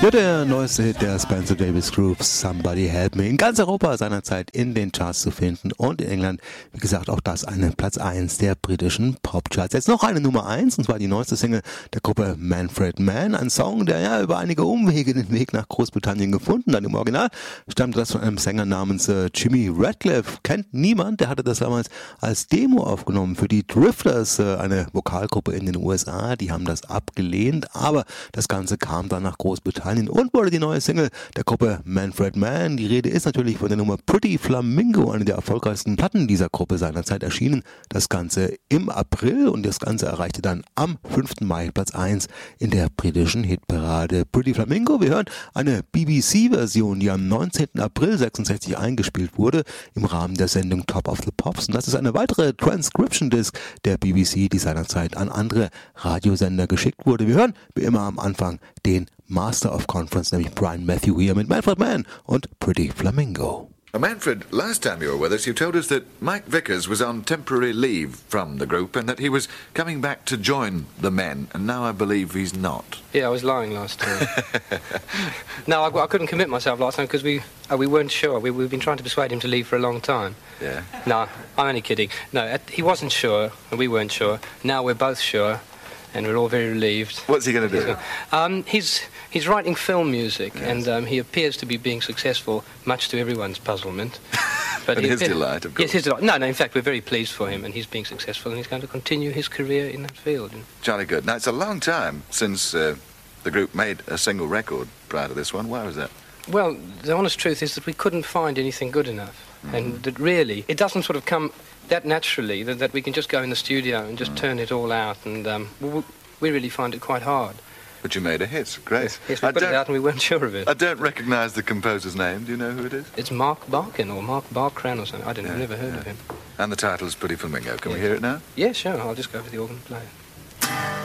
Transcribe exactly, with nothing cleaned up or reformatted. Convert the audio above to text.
Ja, der neueste Hit der Spencer Davis Group, Somebody Help Me, in ganz Europa seinerzeit in den Charts zu finden und in England, wie gesagt, auch das eine Platz eins der britischen Popcharts. Jetzt noch eine Nummer eins, und zwar die neueste Single der Gruppe Manfred Mann, ein Song, der ja über einige Umwege den Weg nach Großbritannien gefunden hat. Im Original stammt das von einem Sänger namens äh, Jimmy Radcliffe, kennt niemand, der hatte das damals als Demo aufgenommen für die Drifters, äh, eine Vokalgruppe in den U S A, die haben das abgelehnt, aber das Ganze kam dann nach Großbritannien und wurde die neue Single der Gruppe Manfred Mann. Die Rede ist natürlich von der Nummer Pretty Flamingo, eine der erfolgreichsten Platten dieser Gruppe seinerzeit erschienen. Das Ganze im April, und das Ganze erreichte dann am fünften Mai Platz eins in der britischen Hitparade. Pretty Flamingo, wir hören eine B B C-Version, die am neunzehnten April sechsundsechzig eingespielt wurde im Rahmen der Sendung Top of the Pops. Und das ist eine weitere Transcription-Disc der B B C, die seinerzeit an andere Radiosender geschickt wurde. Wir hören wie immer am Anfang den Master of Conference, nämlich Brian Matthew hier mit Manfred Mann und Pretty Flamingo. Manfred, last time you were with us, you told us that Mike Vickers was on temporary leave from the group and that he was coming back to join the Men, and now I believe he's not. Yeah, I was lying last time. No, I, I couldn't commit myself last time because we uh, we weren't sure. We, we've been trying to persuade him to leave for a long time. Yeah. No, I'm only kidding. No, uh, he wasn't sure, and we weren't sure. Now we're both sure. And we're all very relieved. What's he going to do? Um, he's he's writing film music, yes. and um, he appears to be being successful, much to everyone's puzzlement. But and his delight, of course. Yes, his delight. No, no, in fact, we're very pleased for him, and he's being successful, and he's going to continue his career in that field. Jolly good. Now, it's a long time since uh, the group made a single record prior to this one. Why was that? Well, the honest truth is that we couldn't find anything good enough. Mm-hmm. And that really, it doesn't sort of come that naturally, that, that we can just go in the studio and just mm. turn it all out, and um, we, we really find it quite hard. But you made a hit, great. Yes, yes we I put it out and we weren't sure of it. I don't recognise the composer's name. Do you know who it is? It's Mark Barkin or Mark Barkran or something. I don't know, yeah, I've never heard yeah. of him. And the title is Pretty Flamingo. Can yes. we hear it now? Yeah, sure. I'll just go over the organ and play it.